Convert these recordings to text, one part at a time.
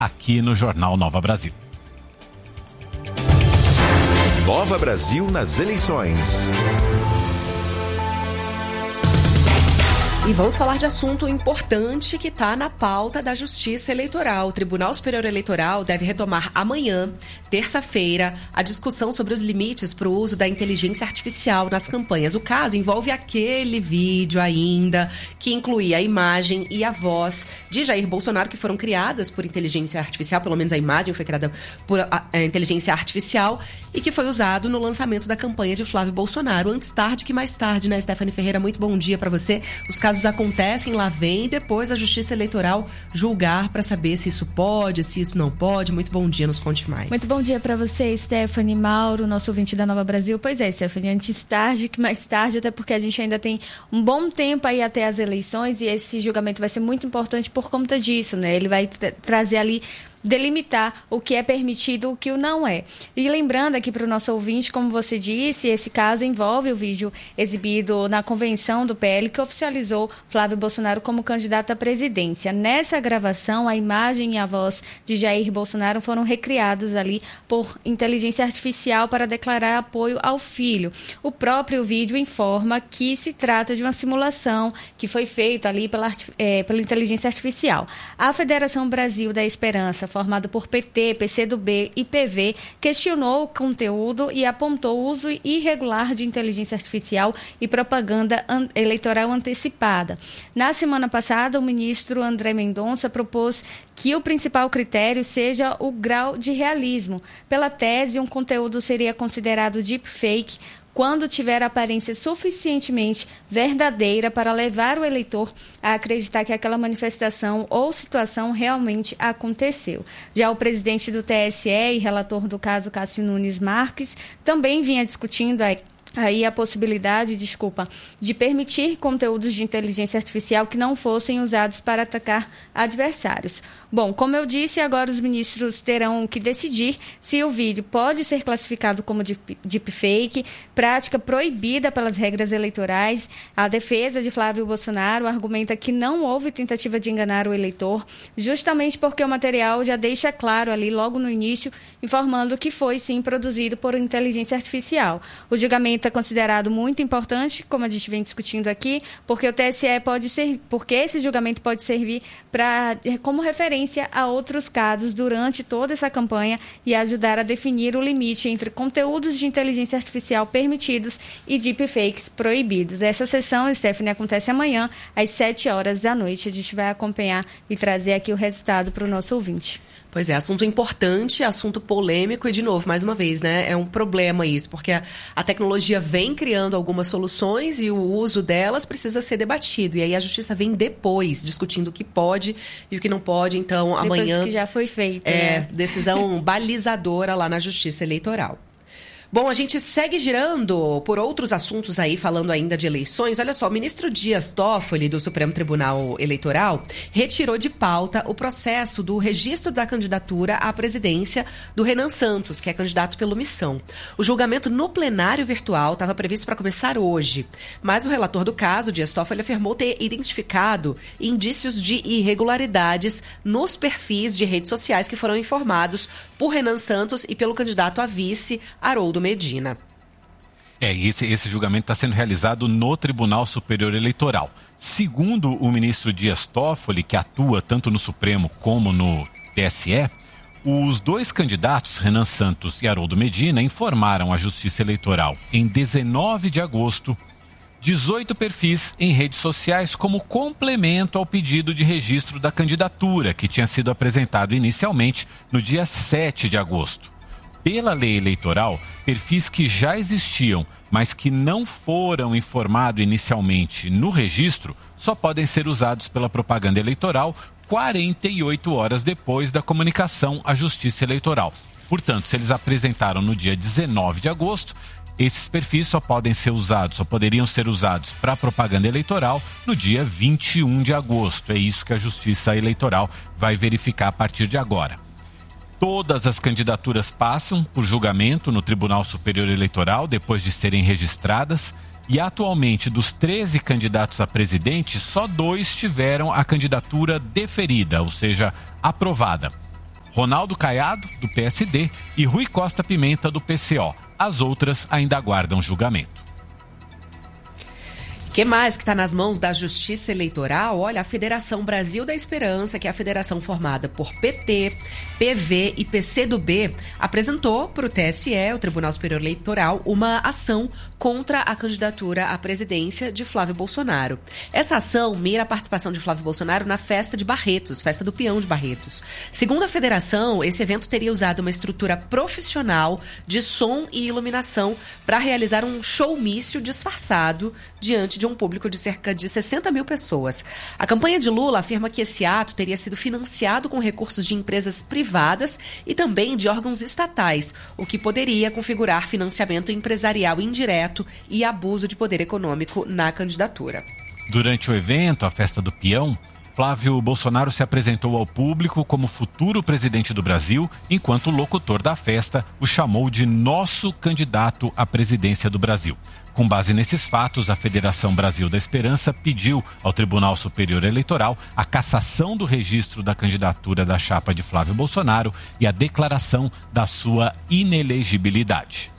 aqui no Jornal Nova Brasil. Nova Brasil nas eleições. E vamos falar de assunto importante que está na pauta da Justiça Eleitoral. O Tribunal Superior Eleitoral deve retomar amanhã, terça-feira, a discussão sobre os limites para o uso da inteligência artificial nas campanhas. O caso envolve aquele vídeo ainda que incluía a imagem e a voz de Jair Bolsonaro, que foram criadas por inteligência artificial, pelo menos a imagem foi criada por inteligência artificial, e que foi usado no lançamento da campanha de Flávio Bolsonaro. Antes tarde que mais tarde, né, Stephanie Ferreira? Muito bom dia para você. Os casos acontecem, lá vem, e depois a Justiça Eleitoral julgar para saber se isso pode, se isso não pode. Muito bom dia, nos conte mais. Muito bom dia para você, Stephanie, Mauro, nosso ouvinte da Nova Brasil. Pois é, Stephanie, antes tarde que mais tarde, até porque a gente ainda tem um bom tempo aí até as eleições, e esse julgamento vai ser muito importante por conta disso, né? Ele vai trazer ali, delimitar o que é permitido e o que não é. E lembrando aqui para o nosso ouvinte, como você disse, esse caso envolve o vídeo exibido na convenção do PL que oficializou Flávio Bolsonaro como candidato à presidência. Nessa gravação, a imagem e a voz de Jair Bolsonaro foram recriadas ali por inteligência artificial para declarar apoio ao filho. O próprio vídeo informa que se trata de uma simulação que foi feita ali pela inteligência artificial. A Federação Brasil da Esperança, formado por PT, PCdoB e PV, questionou o conteúdo e apontou o uso irregular de inteligência artificial e propaganda eleitoral antecipada. Na semana passada, o ministro André Mendonça propôs que o principal critério seja o grau de realismo. Pela tese, um conteúdo seria considerado deepfake quando tiver aparência suficientemente verdadeira para levar o eleitor a acreditar que aquela manifestação ou situação realmente aconteceu. Já o presidente do TSE e relator do caso, Cássio Nunes Marques, também vinha discutindo aí a possibilidade, de permitir conteúdos de inteligência artificial que não fossem usados para atacar adversários. Bom, como eu disse, agora os ministros terão que decidir se o vídeo pode ser classificado como deepfake, prática proibida pelas regras eleitorais. A defesa de Flávio Bolsonaro argumenta que não houve tentativa de enganar o eleitor, justamente porque o material já deixa claro ali, logo no início, informando que foi, sim, produzido por inteligência artificial. O julgamento é considerado muito importante, como a gente vem discutindo aqui, porque o TSE porque esse julgamento pode servir como referência a outros casos durante toda essa campanha e ajudar a definir o limite entre conteúdos de inteligência artificial permitidos e deepfakes proibidos. Essa sessão, Stephanie, acontece amanhã às 7h. A gente vai acompanhar e trazer aqui o resultado para o nosso ouvinte. Pois é, assunto importante, assunto polêmico e, de novo, mais uma vez, né, é um problema isso, porque a tecnologia vem criando algumas soluções e o uso delas precisa ser debatido. E aí a Justiça vem depois, discutindo o que pode e o que não pode. Então, depois amanhã... que já foi feito, né? Decisão balizadora lá na Justiça Eleitoral. Bom, a gente segue girando por outros assuntos aí, falando ainda de eleições. Olha só, o ministro Dias Toffoli, do Supremo Tribunal Eleitoral, retirou de pauta o processo do registro da candidatura à presidência do Renan Santos, que é candidato pela omissão. O julgamento no plenário virtual estava previsto para começar hoje, mas o relator do caso, Dias Toffoli, afirmou ter identificado indícios de irregularidades nos perfis de redes sociais que foram informados por Renan Santos e pelo candidato a vice, Haroldo Medina. E esse julgamento está sendo realizado no Tribunal Superior Eleitoral. Segundo o ministro Dias Toffoli, que atua tanto no Supremo como no TSE, os dois candidatos, Renan Santos e Haroldo Medina, informaram à Justiça Eleitoral em 19 de agosto 18 perfis em redes sociais como complemento ao pedido de registro da candidatura, que tinha sido apresentado inicialmente no dia 7 de agosto. Pela lei eleitoral, perfis que já existiam, mas que não foram informados inicialmente no registro, só podem ser usados pela propaganda eleitoral 48 horas depois da comunicação à Justiça Eleitoral. Portanto, se eles apresentaram no dia 19 de agosto, esses perfis só poderiam ser usados para propaganda eleitoral no dia 21 de agosto. É isso que a Justiça Eleitoral vai verificar a partir de agora. Todas as candidaturas passam por julgamento no Tribunal Superior Eleitoral depois de serem registradas e atualmente dos 13 candidatos a presidente, só 2 tiveram a candidatura deferida, ou seja, aprovada. Ronaldo Caiado, do PSD, e Rui Costa Pimenta, do PCO. As outras ainda aguardam julgamento. O que mais que está nas mãos da Justiça Eleitoral? Olha, a Federação Brasil da Esperança, que é a federação formada por PT, PV e PCdoB, apresentou para o TSE, o Tribunal Superior Eleitoral, uma ação contra a candidatura à presidência de Flávio Bolsonaro. Essa ação mira a participação de Flávio Bolsonaro na festa de Barretos, festa do peão de Barretos. Segundo a federação, esse evento teria usado uma estrutura profissional de som e iluminação para realizar um showmício disfarçado diante de um público de cerca de 60 mil pessoas. A campanha de Lula afirma que esse ato teria sido financiado com recursos de empresas privadas e também de órgãos estatais, o que poderia configurar financiamento empresarial indireto e abuso de poder econômico na candidatura. Durante o evento, a Festa do Peão, Flávio Bolsonaro se apresentou ao público como futuro presidente do Brasil, enquanto o locutor da festa o chamou de nosso candidato à presidência do Brasil. Com base nesses fatos, a Federação Brasil da Esperança pediu ao Tribunal Superior Eleitoral a cassação do registro da candidatura da chapa de Flávio Bolsonaro e a declaração da sua inelegibilidade.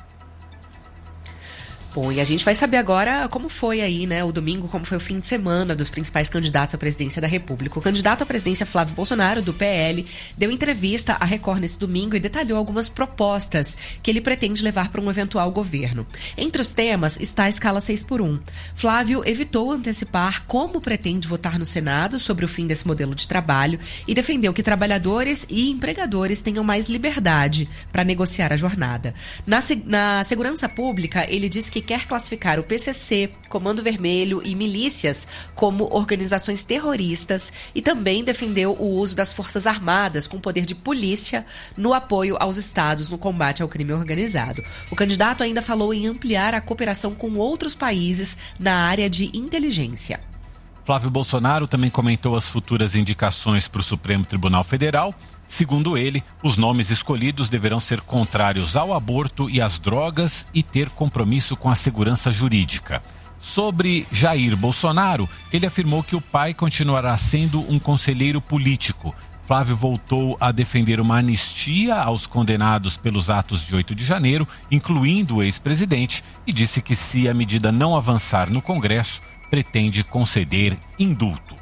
Bom, e a gente vai saber agora como foi aí, né, o domingo, como foi o fim de semana dos principais candidatos à presidência da República. O candidato à presidência Flávio Bolsonaro, do PL, deu entrevista à Record nesse domingo e detalhou algumas propostas que ele pretende levar para um eventual governo. Entre os temas está a escala 6x1. Flávio evitou antecipar como pretende votar no Senado sobre o fim desse modelo de trabalho e defendeu que trabalhadores e empregadores tenham mais liberdade para negociar a jornada. Na segurança pública, ele disse que quer classificar o PCC, Comando Vermelho e milícias como organizações terroristas e também defendeu o uso das Forças Armadas com poder de polícia no apoio aos estados no combate ao crime organizado. O candidato ainda falou em ampliar a cooperação com outros países na área de inteligência. Flávio Bolsonaro também comentou as futuras indicações para o Supremo Tribunal Federal. Segundo ele, os nomes escolhidos deverão ser contrários ao aborto e às drogas e ter compromisso com a segurança jurídica. Sobre Jair Bolsonaro, ele afirmou que o pai continuará sendo um conselheiro político. Flávio voltou a defender uma anistia aos condenados pelos atos de 8 de janeiro, incluindo o ex-presidente, e disse que se a medida não avançar no Congresso, pretende conceder indulto.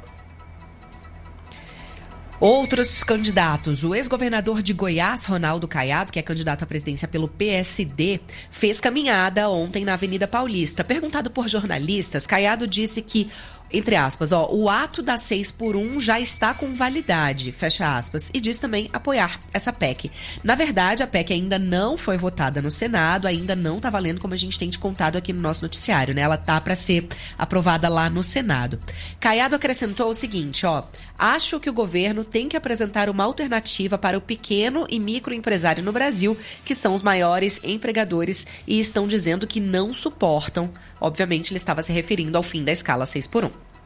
Outros candidatos. O ex-governador de Goiás, Ronaldo Caiado, que é candidato à presidência pelo PSD, fez caminhada ontem na Avenida Paulista. Perguntado por jornalistas, Caiado disse que, entre aspas, o ato da 6x1 já está com validade, fecha aspas, e diz também apoiar essa PEC. Na verdade, a PEC ainda não foi votada no Senado, ainda não está valendo, como a gente tem te contado aqui no nosso noticiário, né? Ela tá para ser aprovada lá no Senado. Caiado acrescentou o seguinte, acho que o governo tem que apresentar uma alternativa para o pequeno e microempresário no Brasil, que são os maiores empregadores e estão dizendo que não suportam. Obviamente, ele estava se referindo ao fim da escala 6x1.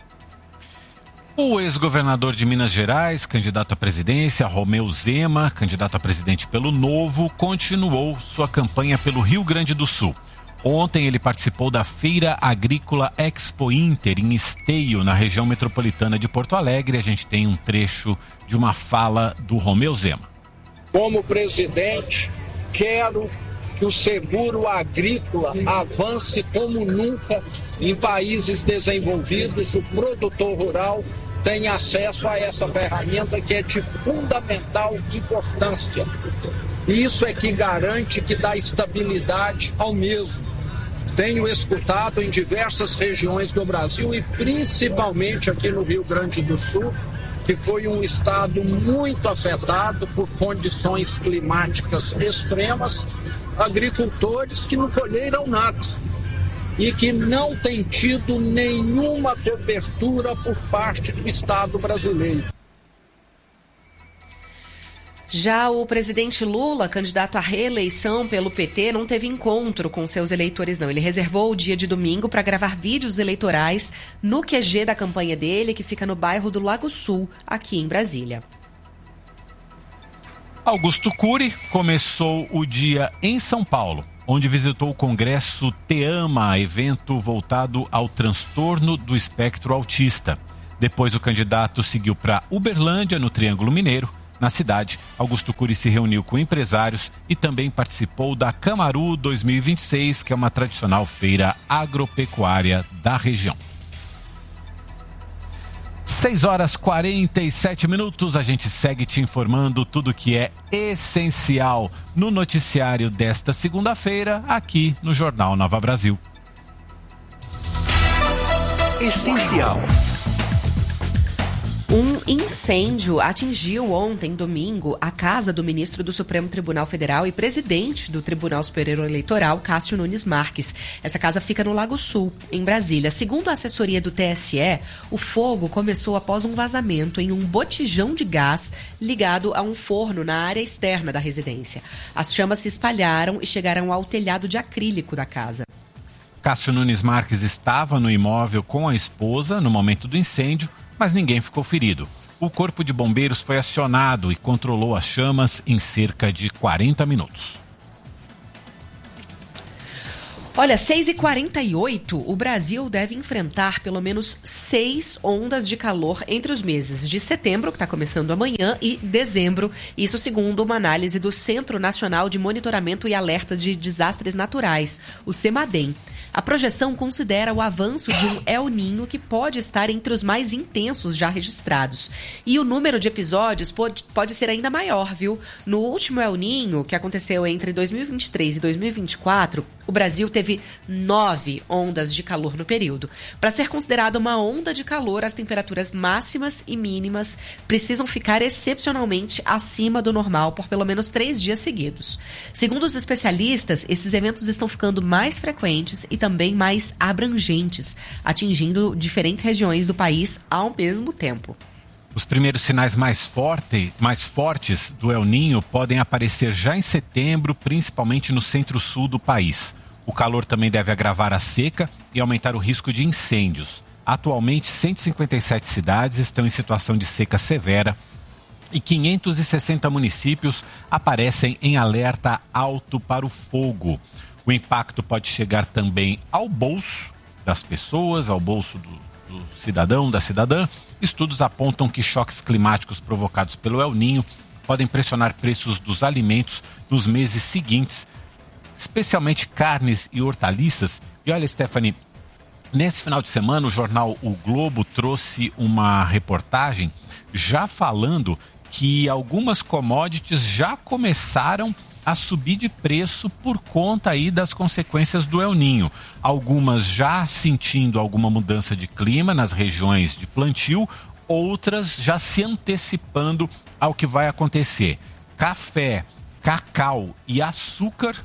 O ex-governador de Minas Gerais, candidato à presidência, Romeu Zema, candidato a presidente pelo Novo, continuou sua campanha pelo Rio Grande do Sul. Ontem ele participou da Feira Agrícola Expo Inter, em Esteio, na região metropolitana de Porto Alegre. A gente tem um trecho de uma fala do Romeu Zema. Como presidente, quero que o seguro agrícola avance como nunca em países desenvolvidos. O produtor rural tem acesso a essa ferramenta que é de fundamental importância. Isso é que garante, que dá estabilidade ao mesmo. Tenho escutado em diversas regiões do Brasil e principalmente aqui no Rio Grande do Sul, que foi um estado muito afetado por condições climáticas extremas, agricultores que não colheram nada e que não têm tido nenhuma cobertura por parte do Estado brasileiro. Já o presidente Lula, candidato à reeleição pelo PT, não teve encontro com seus eleitores, não. Ele reservou o dia de domingo para gravar vídeos eleitorais no QG da campanha dele, que fica no bairro do Lago Sul, aqui em Brasília. Augusto Cury começou o dia em São Paulo, onde visitou o Congresso Te-Ama, evento voltado ao transtorno do espectro autista. Depois o candidato seguiu para Uberlândia, no Triângulo Mineiro. Na cidade, Augusto Cury se reuniu com empresários e também participou da Camaru 2026, que é uma tradicional feira agropecuária da região. 6h47, a gente segue te informando tudo que é essencial no noticiário desta segunda-feira, aqui no Jornal Nova Brasil. Essencial. Um incêndio atingiu ontem, domingo, a casa do ministro do Supremo Tribunal Federal e presidente do Tribunal Superior Eleitoral, Cássio Nunes Marques. Essa casa fica no Lago Sul, em Brasília. Segundo a assessoria do TSE, o fogo começou após um vazamento em um botijão de gás ligado a um forno na área externa da residência. As chamas se espalharam e chegaram ao telhado de acrílico da casa. Cássio Nunes Marques estava no imóvel com a esposa no momento do incêndio, mas ninguém ficou ferido. O Corpo de Bombeiros foi acionado e controlou as chamas em cerca de 40 minutos. Olha, 6h48, o Brasil deve enfrentar pelo menos 6 ondas de calor entre os meses de setembro, que está começando amanhã, e dezembro. Isso segundo uma análise do Centro Nacional de Monitoramento e Alerta de Desastres Naturais, o CEMADEM. A projeção considera o avanço de um El Niño que pode estar entre os mais intensos já registrados. E o número de episódios pode ser ainda maior, viu? No último El Niño, que aconteceu entre 2023 e 2024, o Brasil teve 9 ondas de calor no período. Para ser considerada uma onda de calor, as temperaturas máximas e mínimas precisam ficar excepcionalmente acima do normal por pelo menos 3 dias seguidos. Segundo os especialistas, esses eventos estão ficando mais frequentes e também mais abrangentes, atingindo diferentes regiões do país ao mesmo tempo. Os primeiros sinais mais fortes do El Niño podem aparecer já em setembro, principalmente no centro-sul do país. O calor também deve agravar a seca e aumentar o risco de incêndios. Atualmente, 157 cidades estão em situação de seca severa e 560 municípios aparecem em alerta alto para o fogo. O impacto pode chegar também ao bolso das pessoas, ao bolso do cidadão, da cidadã. Estudos apontam que choques climáticos provocados pelo El Niño podem pressionar preços dos alimentos nos meses seguintes, especialmente carnes e hortaliças. E olha, Stephanie, nesse final de semana o jornal O Globo trouxe uma reportagem já falando que algumas commodities já começaram a subir de preço por conta aí das consequências do El Niño. Algumas já sentindo alguma mudança de clima nas regiões de plantio, outras já se antecipando ao que vai acontecer. Café, cacau e açúcar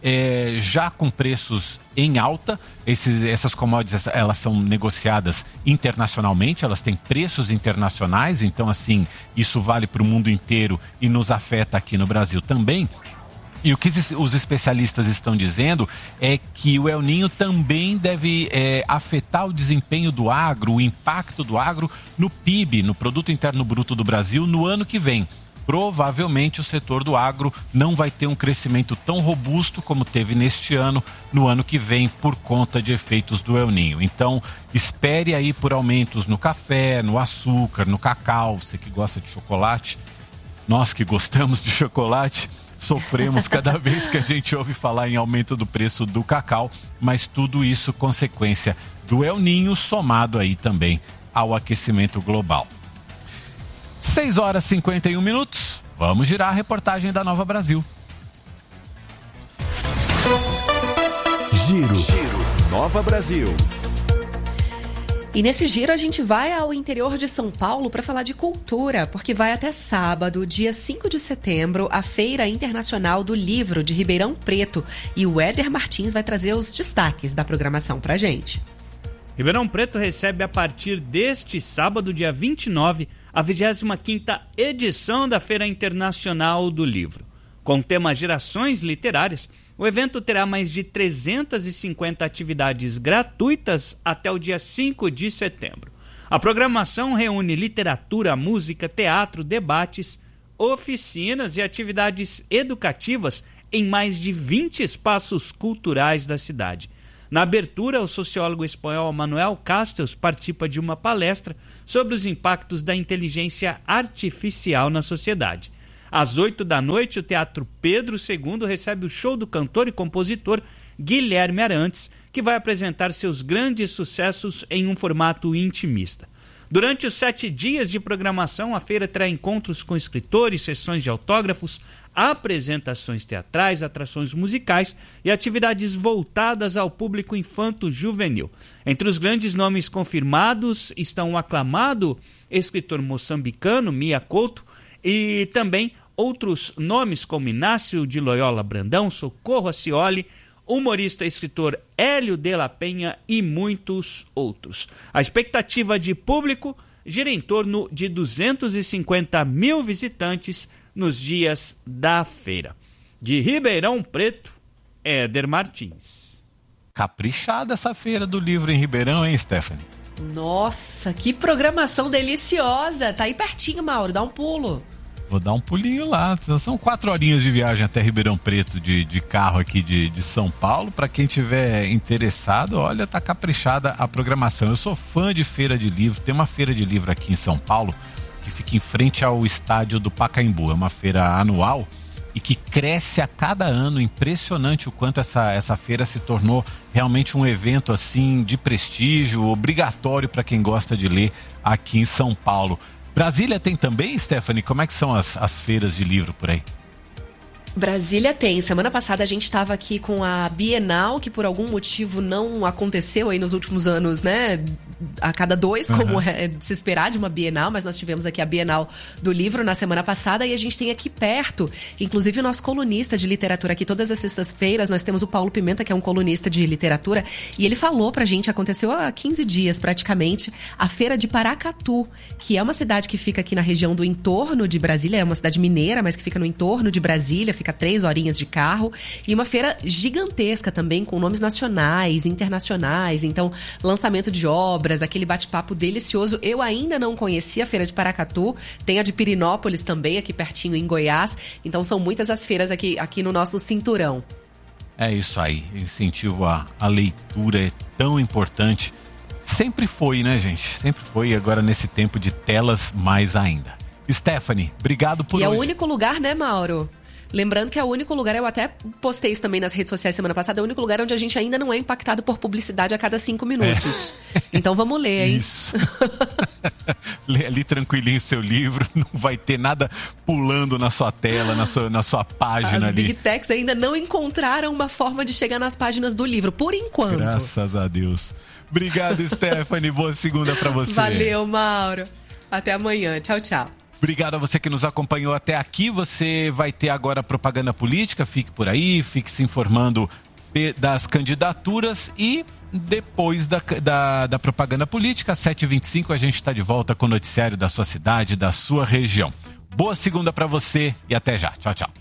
já com preços em alta. Essas commodities, elas são negociadas internacionalmente, elas têm preços internacionais, então assim, isso vale para o mundo inteiro e nos afeta aqui no Brasil também. E o que os especialistas estão dizendo é que o El Niño também deve afetar o desempenho do agro, o impacto do agro no PIB, no Produto Interno Bruto do Brasil, no ano que vem. Provavelmente o setor do agro não vai ter um crescimento tão robusto como teve neste ano, no ano que vem, por conta de efeitos do El Niño. Então, espere aí por aumentos no café, no açúcar, no cacau, você que gosta de chocolate, nós que gostamos de chocolate, sofremos cada vez que a gente ouve falar em aumento do preço do cacau, mas tudo isso consequência do El Niño, somado aí também ao aquecimento global. 6h51, vamos girar a reportagem da Nova Brasil. Giro Nova Brasil. E nesse giro a gente vai ao interior de São Paulo para falar de cultura, porque vai até sábado, dia 5 de setembro, a Feira Internacional do Livro de Ribeirão Preto. E o Éder Martins vai trazer os destaques da programação pra gente. Ribeirão Preto recebe a partir deste sábado, dia 29, a 25ª edição da Feira Internacional do Livro. Com o tema Gerações Literárias, o evento terá mais de 350 atividades gratuitas até o dia 5 de setembro. A programação reúne literatura, música, teatro, debates, oficinas e atividades educativas em mais de 20 espaços culturais da cidade. Na abertura, o sociólogo espanhol Manuel Castells participa de uma palestra sobre os impactos da inteligência artificial na sociedade. Às 20h, o Teatro Pedro II recebe o show do cantor e compositor Guilherme Arantes, que vai apresentar seus grandes sucessos em um formato intimista. Durante os 7 dias de programação, a feira terá encontros com escritores, sessões de autógrafos, apresentações teatrais, atrações musicais e atividades voltadas ao público infanto-juvenil. Entre os grandes nomes confirmados estão o aclamado escritor moçambicano Mia Couto e também outros nomes como Inácio de Loyola Brandão, Socorro Acioli, humorista e escritor Hélio de la Penha e muitos outros. A expectativa de público gira em torno de 250 mil visitantes nos dias da feira. De Ribeirão Preto, Éder Martins. Caprichada essa feira do livro em Ribeirão, hein, Stephanie? Nossa, que programação deliciosa! Tá aí pertinho, Mauro, dá um pulo. Vou dar um pulinho lá. São 4 horinhas de viagem até Ribeirão Preto de carro aqui de São Paulo. Para quem tiver interessado, olha, tá caprichada a programação. Eu sou fã de feira de livro. Tem uma feira de livro aqui em São Paulo que fica em frente ao estádio do Pacaembu. É uma feira anual e que cresce a cada ano. Impressionante o quanto essa feira se tornou realmente um evento assim de prestígio, obrigatório para quem gosta de ler aqui em São Paulo. Brasília tem também, Stephanie? Como é que são as feiras de livro por aí? Brasília tem. Semana passada a gente estava aqui com a Bienal, que por algum motivo não aconteceu aí nos últimos anos, né? A cada 2, como é de se esperar de uma Bienal, mas nós tivemos aqui a Bienal do Livro na semana passada e a gente tem aqui perto, inclusive o nosso colunista de literatura aqui, todas as sextas-feiras, nós temos o Paulo Pimenta, que é um colunista de literatura, e ele falou pra gente, aconteceu há 15 dias praticamente, a Feira de Paracatu, que é uma cidade que fica aqui na região do entorno de Brasília, é uma cidade mineira, mas que fica no entorno de Brasília, fica 3 horinhas de carro, e uma feira gigantesca também, com nomes nacionais, internacionais, então lançamento de obras, aquele bate-papo delicioso. Eu ainda não conhecia a Feira de Paracatu, tem a de Pirinópolis também, aqui pertinho em Goiás, então são muitas as feiras aqui no nosso cinturão. É isso aí, incentivo à leitura é tão importante. Sempre foi, né, gente? Sempre foi, e agora nesse tempo de telas, mais ainda. Stephanie, obrigado por hoje. E é o único lugar, né, Mauro? Lembrando que é o único lugar, eu até postei isso também nas redes sociais semana passada, é o único lugar onde a gente ainda não é impactado por publicidade a cada 5 minutos. Então vamos ler, hein? Isso. Lê ali tranquilinho seu livro, não vai ter nada pulando na sua tela, na sua página ali. As Big Techs ainda não encontraram uma forma de chegar nas páginas do livro, por enquanto. Graças a Deus. Obrigado, Stephanie. Boa segunda pra você. Valeu, Mauro. Até amanhã. Tchau, tchau. Obrigado a você que nos acompanhou até aqui. Você vai ter agora propaganda política. Fique por aí, fique se informando das candidaturas e depois da propaganda política, às 7h25, a gente está de volta com o noticiário da sua cidade, da sua região. Boa segunda para você e até já. Tchau, tchau.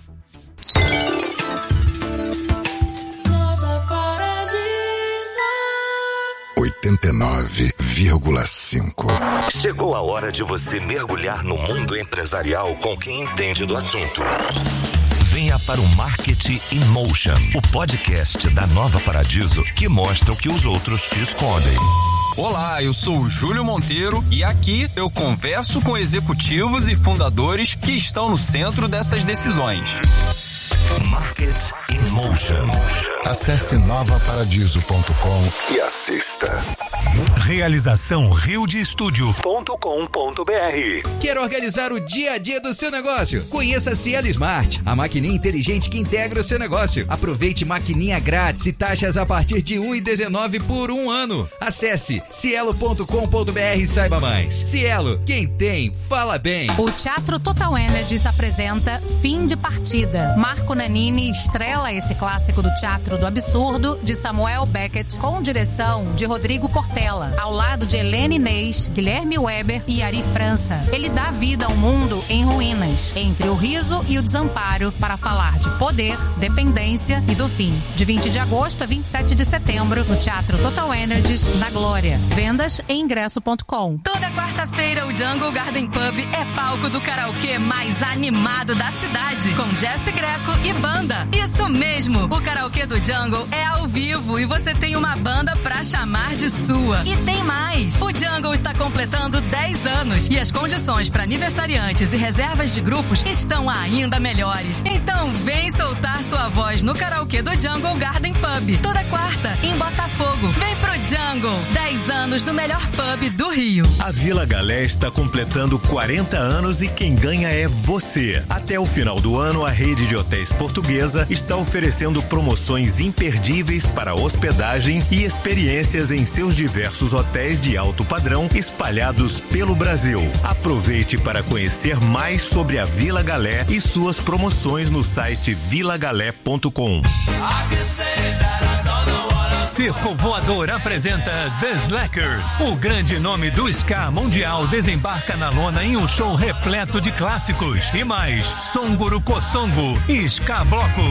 89,5. Chegou a hora de você mergulhar no mundo empresarial com quem entende do assunto. Venha para o Marketing in Motion, o podcast da Nova Paradiso que mostra o que os outros te escondem. Olá, eu sou o Júlio Monteiro e aqui eu converso com executivos e fundadores que estão no centro dessas decisões. Market in Motion. Acesse novaparadiso.com e assista. Realização riodestudio.com.br. Quer organizar o dia a dia do seu negócio? Conheça a Cielo Smart, a maquininha inteligente que integra o seu negócio. Aproveite maquininha grátis e taxas a partir de R$ 1,19 por 1 ano. Acesse cielo.com.br e saiba mais. Cielo, quem tem, fala bem. O Teatro Total Energies apresenta Fim de Partida. Marco Nanini estrela esse clássico do teatro do absurdo de Samuel Beckett com direção de Rodrigo Portela, ao lado de Helene Inês, Guilherme Weber e Ari França. Ele dá vida ao mundo em ruínas, entre o riso e o desamparo, para falar de poder, dependência e do fim. De 20 de agosto a 27 de setembro, no Teatro Total Energies, na Glória. Vendas em ingresso.com. Toda quarta-feira, o Jungle Garden Pub é palco do karaokê mais animado da cidade, com Jeff Greco e banda. Isso mesmo, o karaokê do Jungle é ao vivo e você tem uma banda pra chamar de sua. E tem mais! O Jungle está completando 10 anos e as condições para aniversariantes e reservas de grupos estão ainda melhores. Então vem soltar sua voz no karaokê do Jungle Garden Pub, toda quarta, em Botafogo. Vem pro Jungle! 10 anos do melhor pub do Rio. A Vila Galé está completando 40 anos e quem ganha é você. Até o final do ano, a rede de hotéis Portuguesa está oferecendo promoções imperdíveis para hospedagem e experiências em seus diversos hotéis de alto padrão espalhados pelo Brasil. Aproveite para conhecer mais sobre a Vila Galé e suas promoções no site vilagalé.com. Circo Voador apresenta The Slackers. O grande nome do ska mundial desembarca na lona em um show repleto de clássicos. E mais, Songuru Kosongo e Ska Bloco.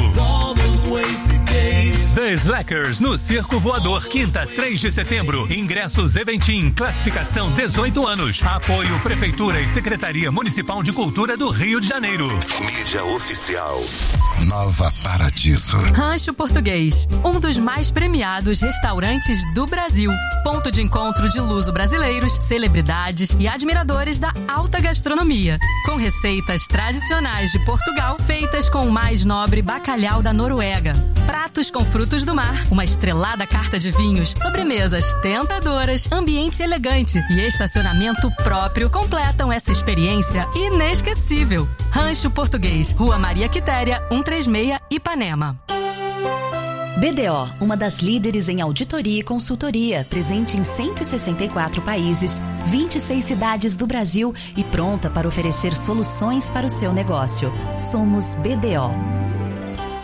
The Slackers no Circo Voador, quinta, 3 de setembro. Ingressos Eventim, classificação 18 anos. Apoio Prefeitura e Secretaria Municipal de Cultura do Rio de Janeiro. Mídia oficial. Nova Paradiso. Rancho Português, um dos mais premiados restaurantes do Brasil. Ponto de encontro de luso-brasileiros, celebridades e admiradores da alta gastronomia. Com receitas tradicionais de Portugal, feitas com o mais nobre bacalhau da Noruega. Pratos com frutos do mar, uma estrelada carta de vinhos, sobremesas tentadoras, ambiente elegante e estacionamento próprio completam essa experiência inesquecível. Rancho Português, Rua Maria Quitéria, 136, Ipanema. BDO, uma das líderes em auditoria e consultoria, presente em 164 países, 26 cidades do Brasil e pronta para oferecer soluções para o seu negócio. Somos BDO.